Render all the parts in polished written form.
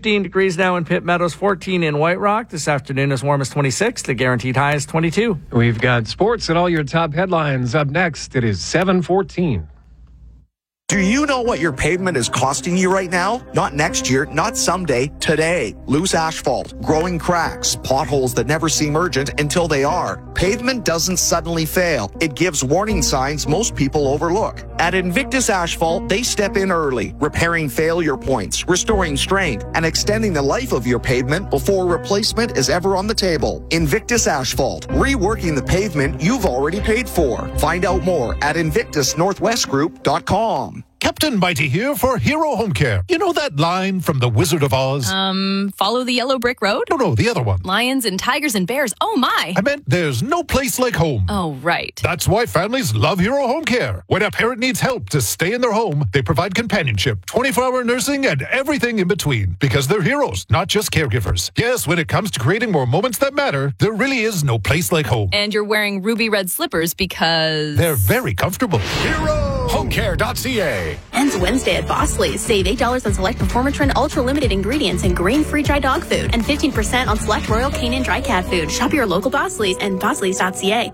15 degrees now in Pitt Meadows, 14 in White Rock. This afternoon as warm as 26. The guaranteed high is 22. We've got sports and all your top headlines. Up next, it is 7:14. Do you know what your pavement is costing you right now? Not next year, not someday, today. Loose asphalt, growing cracks, potholes that never seem urgent until they are. Pavement doesn't suddenly fail. It gives warning signs most people overlook. At Invictus Asphalt, they step in early, repairing failure points, restoring strength, and extending the life of your pavement before replacement is ever on the table. Invictus Asphalt, reworking the pavement you've already paid for. Find out more at invictusnorthwestgroup.com. Captain Mighty here for Hero Home Care. You know that line from The Wizard of Oz? Follow the yellow brick road? No, the other one. Lions and tigers and bears. Oh, my. I meant there's no place like home. Oh, right. That's why families love Hero Home Care. When a parent needs help to stay in their home, they provide companionship, 24-hour nursing, and everything in between. Because they're heroes, not just caregivers. Yes, when it comes to creating more moments that matter, there really is no place like home. And you're wearing ruby red slippers because... they're very comfortable. HeroHomeCare.ca. Ends Wednesday at Bosley's. Save $8 on select Performatrin Ultra Limited ingredients and grain-free dry dog food, and 15% on select Royal Canin dry cat food. Shop your local Bosley's and Bosleys.ca.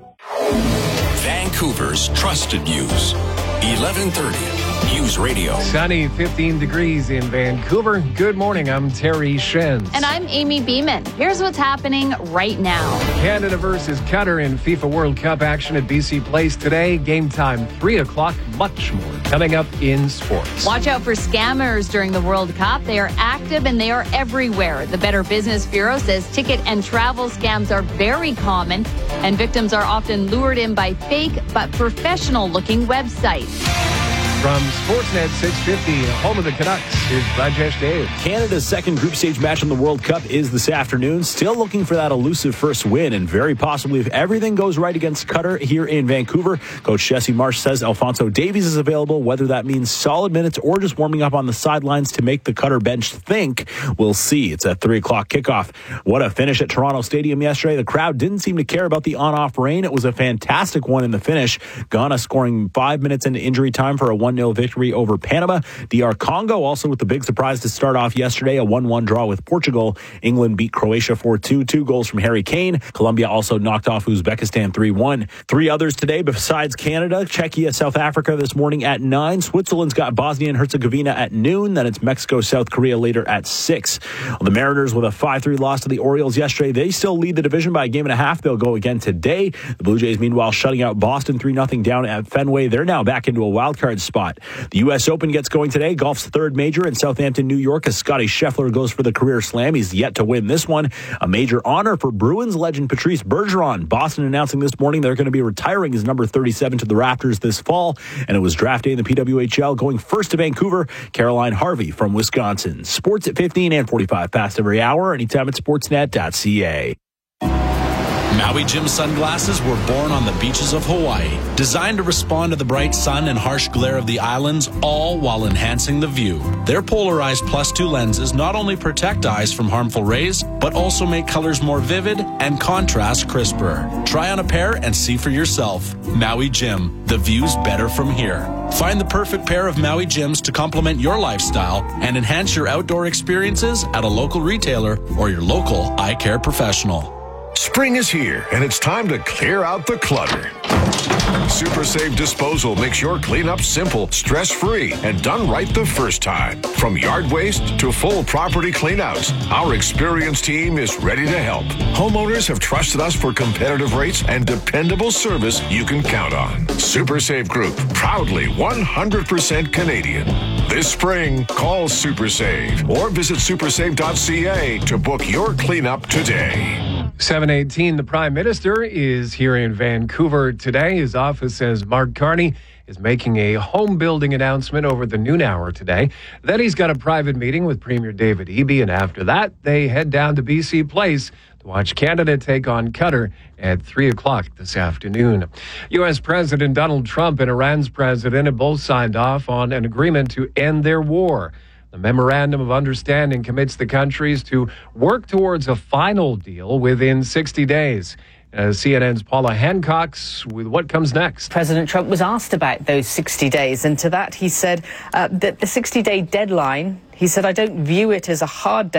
Vancouver's trusted news. 1130 News Radio. Sunny, 15 degrees in Vancouver. Good morning. I'm Terry Shenz. And I'm Amy Beeman. Here's what's happening right now. Canada versus Qatar in FIFA World Cup action at BC Place today. Game time 3 o'clock. Much more coming up in sports. Watch out for scammers during the World Cup. They are active and they are everywhere. The Better Business Bureau says ticket and travel scams are very common, and victims are often lured in by fake but professional-looking websites. From Sportsnet 650, home of the Canucks, is Rajesh Dave. Canada's second group stage match in the World Cup is this afternoon. Still looking for that elusive first win, and very possibly, if everything goes right against Qatar here in Vancouver, Coach Jesse Marsh says Alphonso Davies is available. Whether that means solid minutes or just warming up on the sidelines to make the Qatar bench think, we'll see. It's a 3 o'clock kickoff. What a finish at Toronto Stadium yesterday. The crowd didn't seem to care about the on-off rain. It was a fantastic one in the finish. Ghana scoring 5 minutes into injury time for a 1-0 victory over Panama. DR Congo also with the big surprise to start off yesterday, a 1-1 draw with Portugal. England beat Croatia 4-2, 2 goals from Harry Kane. Colombia also knocked off Uzbekistan 3-1. 3 others today besides Canada: Czechia, South Africa this morning at 9. Switzerland's got Bosnia and Herzegovina at noon. Then it's Mexico, South Korea later at 6. Well, the Mariners with a 5-3 loss to the Orioles yesterday. They still lead the division by a game and a half. They'll go again today. The Blue Jays, meanwhile, shutting out Boston 3-0 down at Fenway. They're now back into a wild card spot. The U.S. Open gets going today. Golf's third major in Southampton, New York, as Scotty Scheffler goes for the career slam. He's yet to win this one. A major honor for Bruins legend Patrice Bergeron. Boston announcing this morning they're going to be retiring his number 37 to the Raptors this fall. And it was draft day in the PWHL. Going first to Vancouver, Caroline Harvey from Wisconsin. Sports at 15 and 45 past every hour. Anytime at sportsnet.ca. Maui Jim sunglasses were born on the beaches of Hawaii, designed to respond to the bright sun and harsh glare of the islands, all while enhancing the view. Their polarized +2 lenses not only protect eyes from harmful rays, but also make colors more vivid and contrast crisper. Try on a pair and see for yourself. Maui Jim, the view's better from here. Find the perfect pair of Maui Jims to complement your lifestyle and enhance your outdoor experiences at a local retailer or your local eye care professional. Spring is here, and it's time to clear out the clutter. Super Save Disposal makes your cleanup simple, stress-free, and done right the first time. From yard waste to full property cleanouts, our experienced team is ready to help. Homeowners have trusted us for competitive rates and dependable service you can count on. Super Save Group, proudly 100% Canadian. This spring, call Super Save or visit supersave.ca to book your cleanup today. 7:18, the Prime Minister is here in Vancouver today. His office says Mark Carney is making a home building announcement over the noon hour today. Then he's got a private meeting with Premier David Eby, and after that, they head down to BC Place to watch Canada take on Qatar at 3 o'clock this afternoon. U.S. President Donald Trump and Iran's president have both signed off on an agreement to end their war. The Memorandum of Understanding commits the countries to work towards a final deal within 60 days. CNN's Paula Hancock's with what comes next. President Trump was asked about those 60 days, and to that he said that the 60-day deadline, he said, I don't view it as a hard